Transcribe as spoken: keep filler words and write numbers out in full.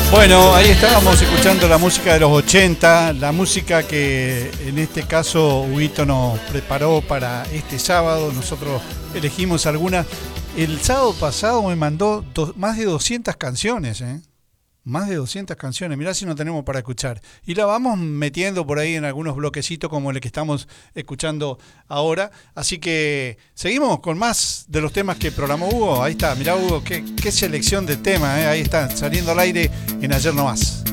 Bueno, ahí estábamos escuchando la música de los ochenta, la música que en este caso Huguito nos preparó para este sábado. Nosotros elegimos algunas. El sábado pasado me mandó do, más de doscientas canciones, ¿eh? Más de doscientas canciones, mirá si no tenemos para escuchar. Y la vamos metiendo por ahí en algunos bloquecitos como el que estamos escuchando ahora. Así que seguimos con más de los temas que programó Hugo. Ahí está, mirá Hugo, qué, qué selección de temas, ¿eh? Ahí están, saliendo al aire en Ayer No Más.